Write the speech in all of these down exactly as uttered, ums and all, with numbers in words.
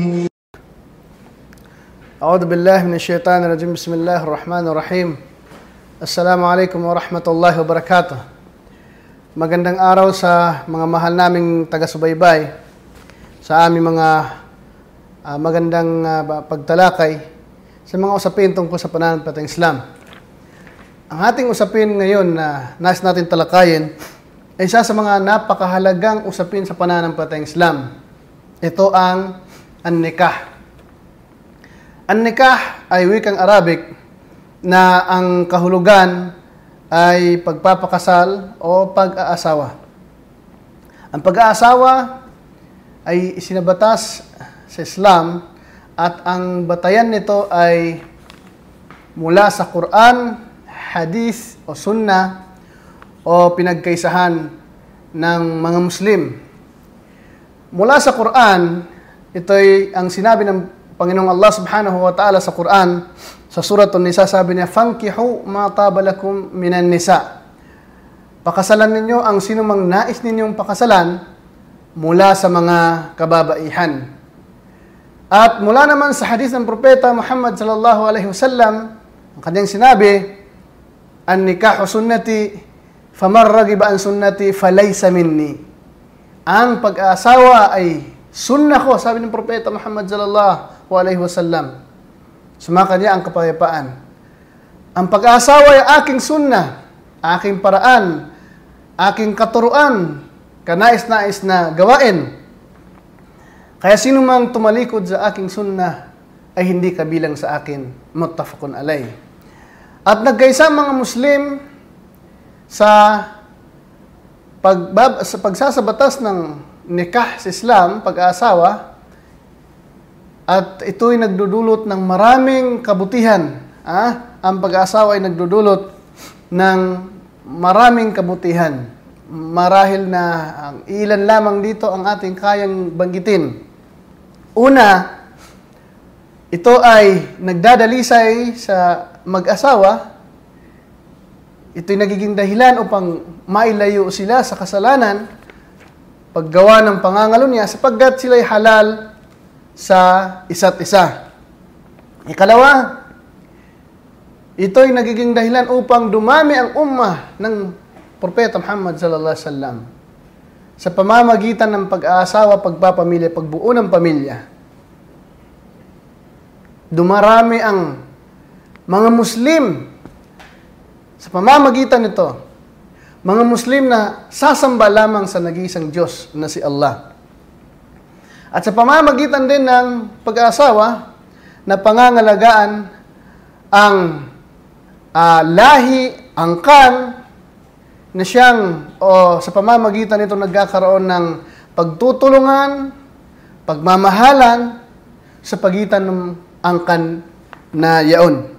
A'udhu billahi minash shaitanir rajim. Bismillahir rahmanir rahim. Assalamualaikum warahmatullahi wabarakatuh. Magandang araw sa mga mahal naming taga-subaybay sa aming mga uh, magandang uh, pagtalakay sa mga usapin tungkol sa pananampalatayang Islam. Ang ating usapin ngayon na nais natin talakayin ay isa sa mga napakahalagang usapin sa pananampalatayang Islam. Ito ang an-nikah. An-nikah ay wikang Arabic na ang kahulugan ay pagpapakasal o pag-aasawa. Ang pag-aasawa ay isinabatas sa Islam at ang batayan nito ay mula sa Quran, Hadith o Sunnah o pinagkaisahan ng mga Muslim. Mula sa Quran, ito'y ang sinabi ng Panginoong Allah subhanahu wa ta'ala sa Quran, sa Surat An-Nisa, sabi niya, "Fankihu ma taba lakum minan nisa." Pakasalan ninyo ang sinumang nais ninyong pakasalan mula sa mga kababaihan. At mula naman sa hadith ng Propeta Muhammad sallallahu alaihi wasallam, ang kanyang sinabi, "An-nikahu sunnati, faman ragiba an sunnati falaysa minni." Ang pag-aasawa ay sunnah ko, sabi ng Propeta Muhammad sallallahu alaihi wasallam. Sumaka niya ang kapayapaan. Ang pag-aasawa ay aking sunnah, aking paraan, aking katuruan, kanais-nais na gawain. Kaya sino mang tumalikod sa aking sunnah ay hindi kabilang sa akin. Muttafaqun alay. At nagkaisa mga Muslim sa, pagbab sa pagsasabatas ng nikah sa Islam, pag-aasawa, at ito'y nagdudulot ng maraming kabutihan. Ah? Ang pag-aasawa ay nagdudulot ng maraming kabutihan. Marahil na ang ilan lamang dito ang ating kayang banggitin. Una, ito ay nagdadalisay sa mag-asawa. Ito'y nagiging dahilan upang mailayo sila sa kasalanan, paggawa ng pangangalunya, sapagkat sila'y halal sa isa't isa. Ikalawa, ito'y nagiging dahilan upang dumami ang ummah ng Propeta Muhammad sallallahu alaihi wasallam sa pamamagitan ng pag-aasawa, pagpapamilya, pagbuo ng pamilya. Dumarami ang mga Muslim sa pamamagitan nito. Mga Muslim na sasamba lamang sa nag-iisang Diyos na si Allah. At sa pamamagitan din ng pag-aasawa na pangangalagaan ang uh, lahi, angkan, na siyang, o sa pamamagitan nito nagkakaroon ng pagtutulungan, pagmamahalan sa pagitan ng angkan na yaon.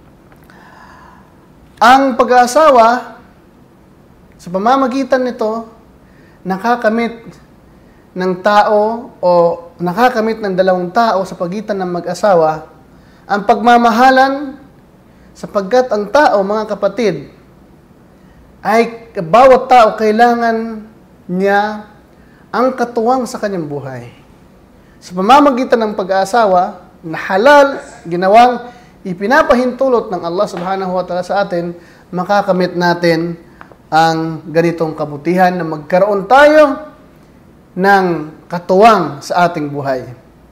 Ang pag-aasawa, sa pamamagitan nito, nakakamit ng tao o nakakamit ng dalawang tao sa pagitan ng mag-asawa ang pagmamahalan, sapagkat ang tao, mga kapatid, ay bawat tao kailangan niya ang katuwang sa kanyang buhay. Sa pamamagitan ng pag-aasawa na halal, ginawang ipinapahintulot ng Allah subhanahu wa ta'ala sa atin, makakamit natin ang ganitong kabutihan na magkaroon tayo ng katuwang sa ating buhay.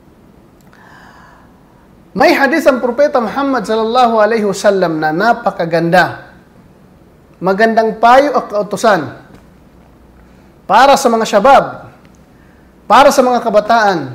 May hadith ang Propeta Muhammad sallallahu alaihi wasallam na napakaganda. Magandang payo at kautusan para sa mga syabab, para sa mga kabataan.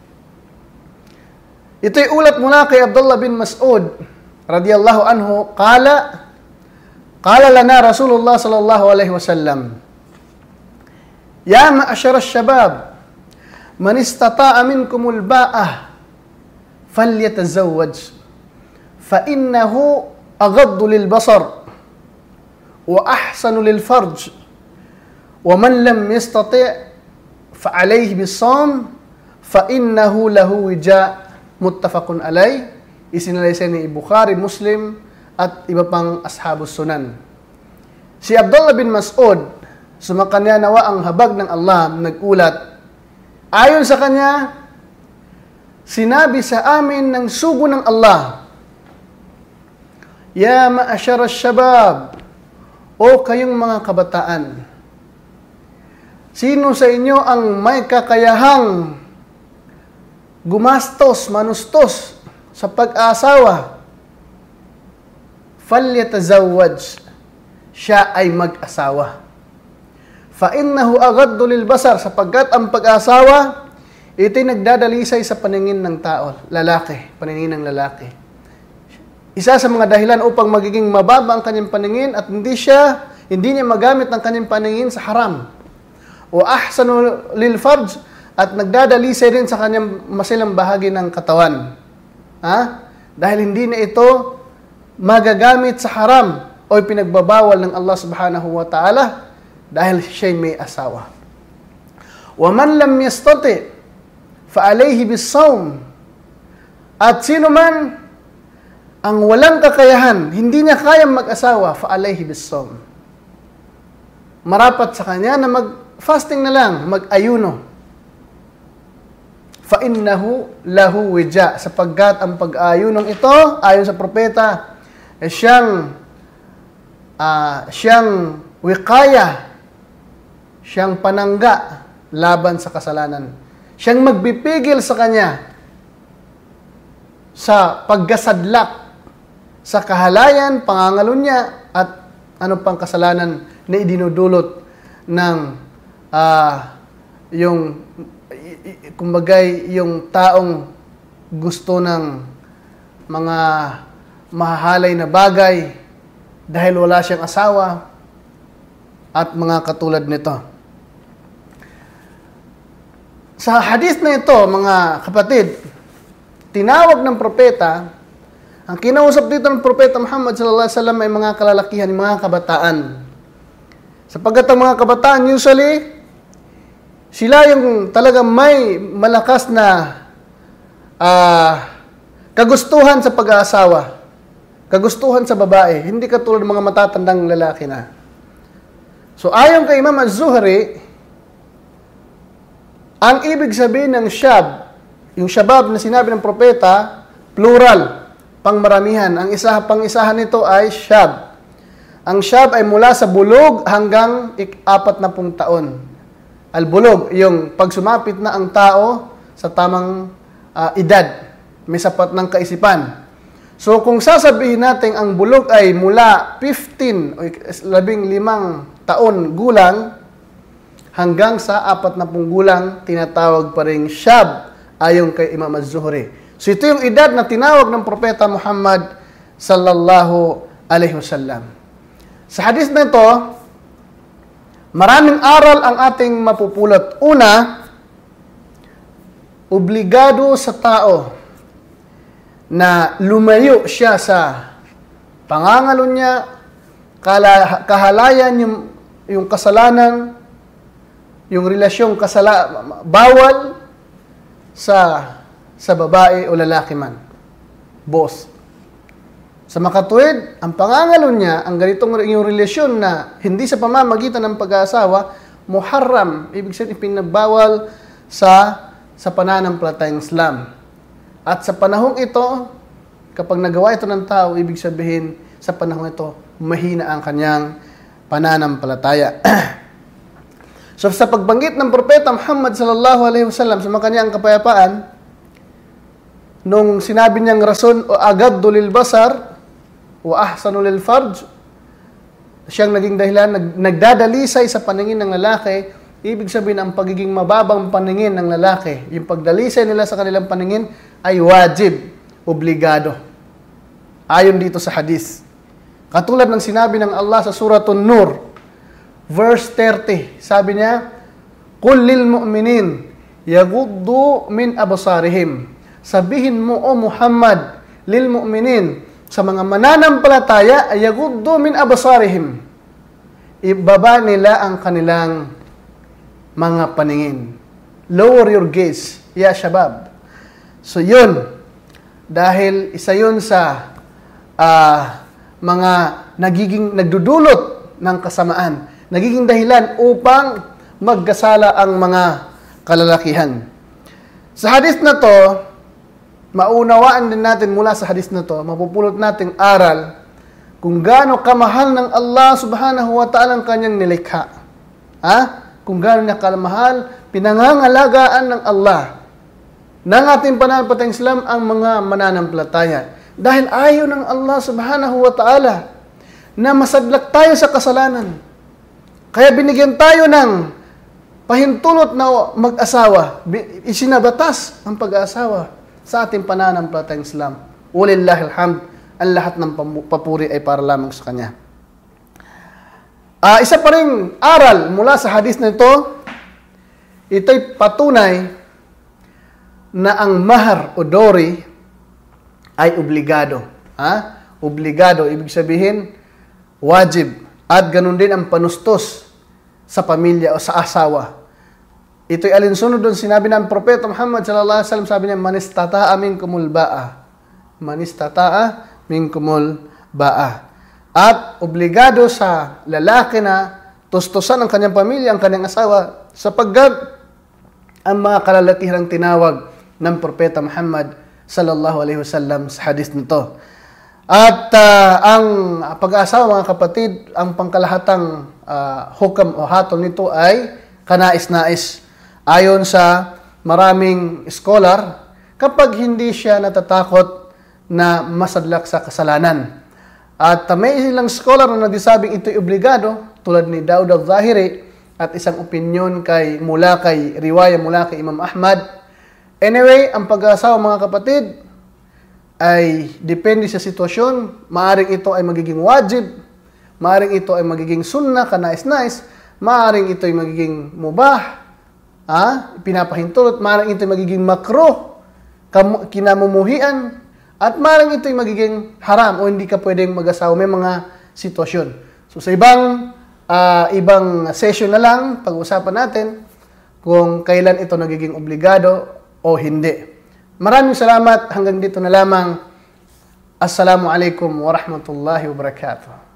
Ito'y ulat mula kay Abdullah bin Mas'ud radiyallahu anhu, qala qala lana Rasulullah sallallahu alaihi wasallam, "Ya ma'ashara asy-syabab, man istata'a minkumul ba'ah falyatazawwaj, fa innahu aghaddu lil basar wa ahsanu lil farj, wa man lam yastati' fa alayhi bis-shawm fa innahu lahu wija." Muttafaqun alay. Isinalaysay ni Bukhari, Muslim at iba pang ashabus sunan. Si Abdullah bin Mas'ud, sumakanya nawa ang habag ng Allah, nagulat. Ayon sa kanya, sinabi sa amin ng sugo ng Allah, Ya ma'asyara syabab, o kayong mga kabataan, sino sa inyo ang may kakayahang gumastos, manustos sa pag-aasawa? Falyatazawwaj, siya ay mag-asawa. Fa innahu aghaddu lil basar, sapagkat ang pag-aasawa ito'y nagdadalisay sa paningin ng tao, lalaki, paningin ng lalaki. Isa sa mga dahilan upang magiging mababa ang kanyang paningin at hindi siya, hindi niya magamit ang kanyang paningin sa haram. O ahsanu lil farj, at nagdadalisay rin sa kanyang masilang bahagi ng katawan. Ha? Dahil hindi na ito magagamit sa haram o pinagbabawal ng Allah subhanahu wa ta'ala dahil siya'y may asawa. Wa man lam yastati fa alayhi bis-sawm, at sino man ang walang kakayahan, hindi niya kayang mag-asawa, fa alayhi bis-sawm, marapat sa kanya na mag-fasting na lang, mag-ayuno. Fa innahu lahu wija, sapagkat ang pag-ayunong ito ayon sa propeta ay siyang uh, siyang wikaya, siyang panangga laban sa kasalanan. Siyang magbipigil sa kanya sa paggasadlak sa kahalayan, pangangalo niya, at ano pang kasalanan na idinudulot ng uh, yung kumbagay yung taong gusto ng mga mahahalay na bagay dahil wala siyang asawa at mga katulad nito. Sa hadith na ito, mga kapatid, tinawag ng propeta, ang kinausap dito ng propeta Muhammad sallallahu alaihi wasallam ay mga kalalakihan, mga kabataan. Sapagkat ang mga kabataan usually, sila yung talagang may malakas na uh, kagustuhan sa pag-aasawa, kagustuhan sa babae, hindi katulad ng mga matatandang lalaki na. So ayon kay Imam Az-Zuhri, ang ibig sabihin ng syab, yung syabab na sinabi ng propeta, plural, pangmaramihan. Ang isa, pang-isahan nito ay syab. Ang syab ay mula sa bulog hanggang apat na pung taon. Al-bulog, yung pag sumapit na ang tao sa tamang uh, edad, may sapat ng kaisipan. So kung sasabihin natin ang bulog ay mula fifteen o labing limang taon gulang, hanggang sa apat na pung gulang, tinatawag pa rin syab ayon kay Imam Az-Zuhri. So ito yung edad na tinawag ng propeta Muhammad sallallahu alaihi wasallam. Sa hadith na ito, maraming aral ang ating mapupulot. Una, obligado sa tao na lumayo siya sa pangangalo niya, kahalayan, yung, yung kasalanan, yung relasyong kasala, bawal sa sa babae o lalaki man. Boss. Sa makatuwid, ang pangangalo niya, ang ganitong yung relasyon na hindi sa pamamagitan ng pag-aasawa, muharram, ibig sabihin pinagbawal sa sa pananampalatayang Islam. At sa panahong ito, kapag nagawa ito ng tao, ibig sabihin sa panahong ito, mahina ang kanyang pananampalataya. So sa pagbanggit ng propeta Muhammad sallallahu alaihi wasallam sa mga kanyang kapayapaan, nung sinabi niyang rason o aghaddu lil basar wa ahsanu lil farj, siyang naging dahilan, nag, nagdadalisay sa paningin ng lalaki, ibig sabihin ang pagiging mababang paningin ng lalaki, yung pagdalisay nila sa kanilang paningin ay wajib, obligado. Ayon dito sa hadith. Katulad ng sinabi ng Allah sa Suratun Nur, verse thirty, sabi niya, Qul lil mu'minin yaghuddu min absarihim. Sabihin mo, O Muhammad, lil mu'minin, sa mga mananampalataya, yaghuddu min absarihim. Ibaba nila ang kanilang mga paningin. Lower your gaze, ya shabab. So yun, dahil isa yun sa uh, mga nagiging nagdudulot ng kasamaan, nagiging dahilan upang magkasala ang mga kalalakihan. Sa hadith na to, maunawaan din natin mula sa hadis na to, mapupulot nating aral kung gaano kamahal ng Allah subhanahu wa ta'ala ang kanyang nilikha. Ha? Kung gaano niya kamahal, pinangangalagaan ng Allah ng ating pananampalatayang Islam ang mga mananampalataya. Dahil ayaw ng Allah subhanahu wa ta'ala na masadlak tayo sa kasalanan. Kaya binigyan tayo ng pahintulot na mag-asawa. Isinabatas ang pag-aasawa sa ating pananampalatayang Islam. Walillahil hamd, ang lahat ng papuri ay para lamang sa Kanya. Uh, isa pa ring aral mula sa hadis na ito, ito'y patunay na ang mahar o dowry ay obligado. Ha? Obligado, ibig sabihin, wajib. At ganun din ang panustos sa pamilya o sa asawa. Ito'y alinsunod doon sinabi ng Propeta Muhammad sallallahu alaihi wasallam, sabi niya, man istata'a minkumul ba'a. Man istata'a minkumul ba'a. At obligado sa lalaki na tustusan ang kanyang pamilya, ang kanyang asawa, sapagkat ang mga kalalakihang tinawag ng Propeta Muhammad sallallahu alaihi wasallam sa hadis nito. At uh, ang pag-aasawa, mga kapatid, ang pangkalahatang uh, hukam o hatol nito ay kanais-nais. Ayon sa maraming scholar, kapag hindi siya natatakot na masadlak sa kasalanan. At uh, may ilang scholar na nagsasabing ito'y obligado, tulad ni Daud al-Zahiri, at isang opinyon kay, mula kay riwaya mula kay Imam Ahmad. Anyway, ang pag-aasawa, mga kapatid, ay depende sa sitwasyon. Maaring ito ay magiging wajib, maaring ito ay magiging sunnah, kanais-nais, maaring ito ay magiging mubah, ah, pinapahintulot, maaring ito ay magiging makruh, kinamumuhian, at maaring ito ay magiging haram o hindi ka pwedeng mag-asawa. May mga sitwasyon. So sa ibang uh, ibang session na lang, pag-usapan natin kung kailan ito nagiging obligado o hindi. Maraming salamat. Hanggang dito na lamang. Assalamualaikum warahmatullahi wabarakatuh.